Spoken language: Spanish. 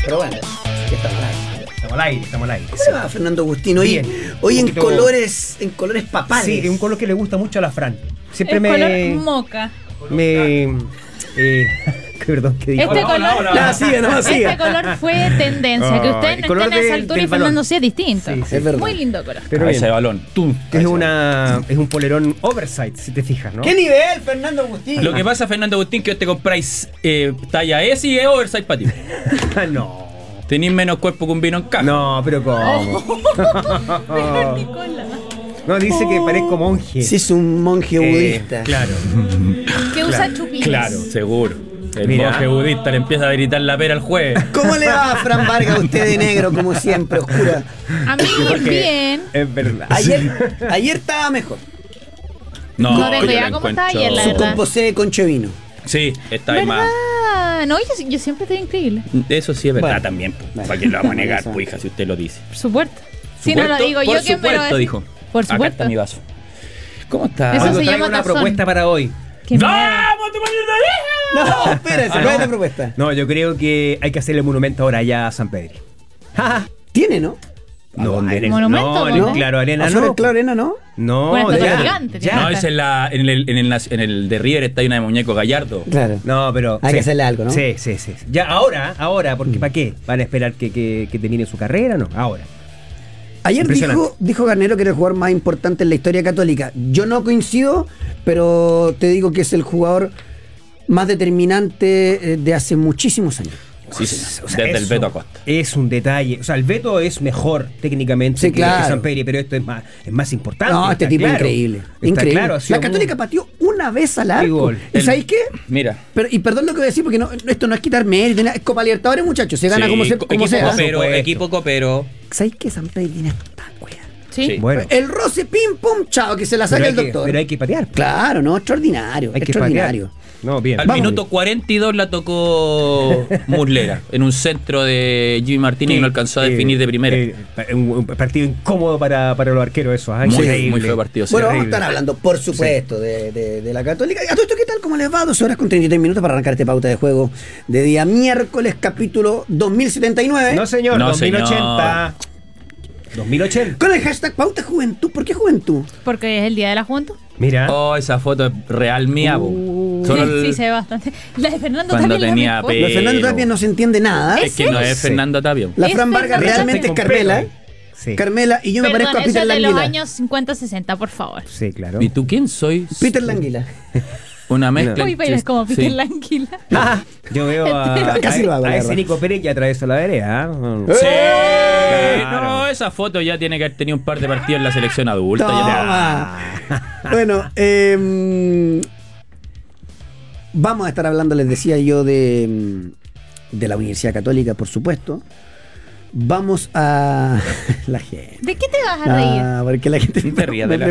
Pero bueno, ya estamos al aire. Estamos al aire. ¿Cómo le va, Fernando Agustín? Hoy en poquito... colores papales. Sí, es un color que le gusta mucho a la Fran. Siempre el color moca. Perdón, ¿qué dijo? Este color, Siga. Este color fue tendencia. Que ustedes no estén a esa altura y Fernando sí es distinto. Sí, es verdad. Muy lindo color. Pero ese balón. Es un polerón oversize, si te fijas, ¿no? ¿Qué nivel, Fernando Agustín? Lo que pasa, Fernando Agustín, que hoy te compráis talla S y es oversize para ti. No. Tenéis menos cuerpo que un vino en caja. No, pero ¿cómo? No, dice que parezco monje. Sí, es un monje budista. Claro. Que usa chupines. Claro, seguro. El Mira. monje budista le empieza a gritar la pera al jueves. ¿Cómo le va a Fran Vargas, usted de negro, como siempre, oscura? A mí bien. Es verdad. Ayer estaba mejor. No yo tengo la idea cómo está ayer, la Su verdad. composé de concho vino. Sí, está ahí más. ¿Verdad? No, yo siempre estoy increíble. Eso sí es verdad Bueno. también. Pues. Bueno. ¿Para qué lo vamos a negar, Eso. pues, hija, si usted lo dice? Por supuesto. Si no lo Supuesto, digo por yo, ¿quién me lo va a supuesto, decir? dijo. Por Acá supuesto. está mi vaso. ¿Cómo está? Eso Oigo, se traigo llama una tazón. propuesta para hoy. Qué miedo. ¡Vamos, tu maldita vieja! No, espérese, ¿cuál es la propuesta? No, yo creo que hay que hacerle monumento ahora ya a San Pedro. Tiene, ¿no? No, en el, ¿Monumento, no, en el dónde? Claro Arena ¿Afuera no. del Claro Arena, no? No, Una estatua ya. gigante, Ya. No, es en el de River está una de muñeco Gallardo. Claro. No, pero Hay que hacerle algo, ¿no? Sí. Ya, ahora, porque ¿para qué? ¿Van a esperar que termine su carrera? No, ahora. Ayer Impresionante. dijo Garnero que era el jugador más importante en la historia católica. Yo no coincido, pero te digo que es el jugador más determinante de hace muchísimos años. Sí, señor. O sea, Desde el eso Beto Acosta. Es un detalle. O sea, el Beto es mejor técnicamente Sí, claro. que San Pedro, pero esto es más importante. No, este está tipo es claro. increíble. Está Increíble. claro, ha sido La Católica pateó una vez al arco. gol. ¿Y sabéis qué? Mira. Y perdón lo que voy a decir, porque esto no es quitar mérito, es Copa Libertadores, muchachos. Se gana Sí, como equipo sea. copero, Por supuesto. equipo copero. ¿Sabéis qué? San Pedro tiene esta wea. Sí. Sí. Bueno, El roce, pim, pum, chao, que se la saque el doctor. pero hay que patear. Claro, no, extraordinario. Hay que extraordinario. patear. No, bien. Al Vamos. minuto 42 la tocó Muslera en un centro de Jimmy Martínez y no alcanzó a definir de primera. Un partido incómodo para los arqueros eso. ¿eh? Muy Increíble. feo partido. sí. Bueno, vamos a terrible. estar hablando, por supuesto, de la Católica. ¿A todo esto qué tal? ¿Cómo les va? 2 horas con 33 minutos para arrancar este pauta de juego de día miércoles, capítulo 2079. No, señor, No, 2080. 2080. Con el hashtag Pauta Juventud. ¿Por qué Juventud? Porque es el día de la juventud. Mira. Oh, esa foto es real mía, po. Solo Sí, el- sí, se ve bastante. La de Fernando Cuando también tenía la mejor. Lo de Fernando Pero- Tapia no se entiende nada. Es que no es Sí. Fernando Tapia. La Es Fran Vargas Fernando realmente es Tapia. Carmela. Sí. Carmela y yo me Perdón, parezco a eso Peter es de los Languila. años 50-60, por favor. Sí, claro. ¿Y tú quién soy? Peter Languila. Una mezcla. Uy, bailas como Sí. Peter Languila. Yo veo a Casi lo hago, la ese verdad. Nico Pérez que atravesó la vereda. ¿eh? Sí. Claro. No, esa foto ya tiene que haber tenido un par de partidos en la selección adulta. Toma. Bueno, vamos a estar hablando, les decía yo, de la Universidad Católica, por supuesto. Vamos a... la gente. ¿De qué te vas a reír? Porque la gente No te rías de la